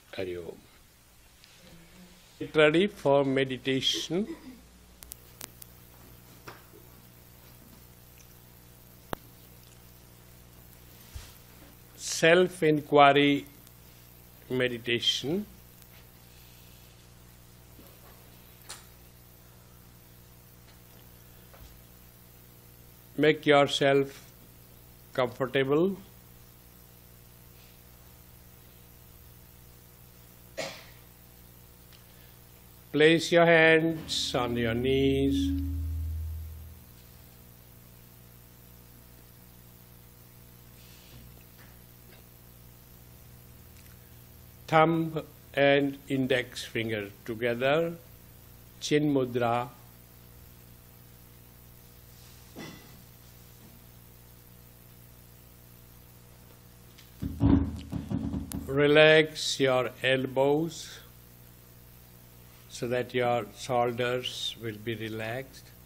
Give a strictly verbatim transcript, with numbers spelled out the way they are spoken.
Hari Om. Get ready for meditation. Self-inquiry meditation. Make yourself comfortable. Place your hands on your knees. Thumb and index finger together, chin mudra. Relax your elbows so that your shoulders will be relaxed.